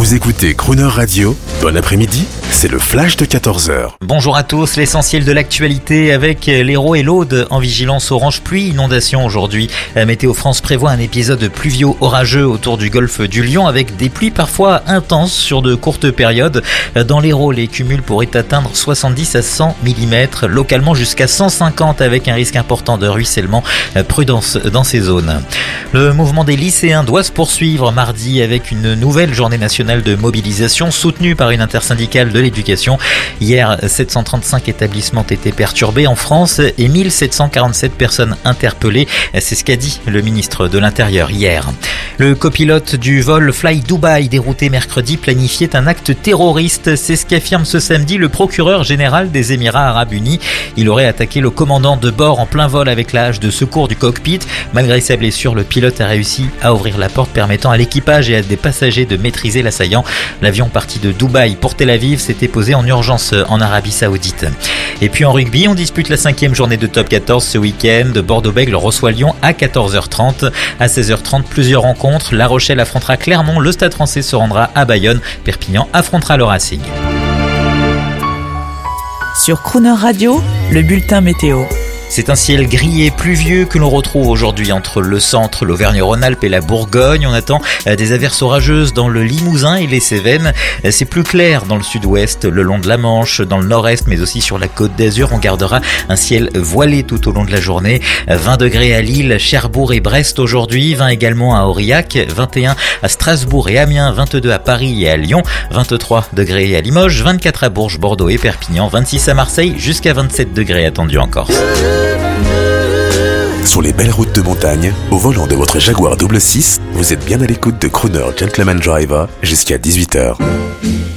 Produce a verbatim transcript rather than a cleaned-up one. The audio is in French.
Vous écoutez Crooner Radio. Bon après-midi, c'est le flash de quatorze heures. Bonjour à tous, l'essentiel de l'actualité avec l'Hérault et l'Aude en vigilance orange pluie inondation aujourd'hui. Météo France prévoit un épisode pluvio-orageux autour du golfe du Lion avec des pluies parfois intenses sur de courtes périodes. Dans l'Hérault, les cumuls pourraient atteindre soixante-dix à cent millimètres, localement jusqu'à cent cinquante avec un risque important de ruissellement. Prudence dans ces zones. Le mouvement des lycéens doit se poursuivre mardi avec une nouvelle journée nationale de mobilisation soutenue par une intersyndicale de l'éducation. Hier, sept cent trente-cinq établissements ont été perturbés en France et mille sept cent quarante-sept personnes interpellées. C'est ce qu'a dit le ministre de l'Intérieur hier. Le copilote du vol Fly Dubai dérouté mercredi planifiait un acte terroriste. C'est ce qu'affirme ce samedi le procureur général des Émirats Arabes Unis. Il aurait attaqué le commandant de bord en plein vol avec la hache de secours du cockpit. Malgré sa blessure, le pilote a réussi à ouvrir la porte permettant à l'équipage et à des passagers de maîtriser l'assaillant. L'avion parti de Dubaï pour Tel Aviv s'était posé en urgence en Arabie Saoudite. Et puis en rugby, on dispute la cinquième journée de top quatorze ce week-end. Bordeaux-Bègles reçoit Lyon à quatorze heures trente. À seize heures trente, plusieurs rencontres. La Rochelle affrontera Clermont, le Stade Français se rendra à Bayonne. Perpignan affrontera le Racing. Sur Crooner Radio, le bulletin météo. C'est un ciel gris et pluvieux que l'on retrouve aujourd'hui entre le centre, l'Auvergne-Rhône-Alpes et la Bourgogne. On attend des averses orageuses dans le Limousin et les Cévennes. C'est plus clair dans le sud-ouest, le long de la Manche, dans le nord-est, mais aussi sur la Côte d'Azur. On gardera un ciel voilé tout au long de la journée. vingt degrés à Lille, Cherbourg et Brest aujourd'hui, vingt également à Aurillac, vingt et un à Strasbourg et Amiens, vingt-deux à Paris et à Lyon, vingt-trois degrés à Limoges, vingt-quatre à Bourges, Bordeaux et Perpignan, vingt-six à Marseille, jusqu'à vingt-sept degrés attendus en Corse. Sur les belles routes de montagne, au volant de votre Jaguar double six, vous êtes bien à l'écoute de Crooner Gentleman Driver jusqu'à dix-huit heures.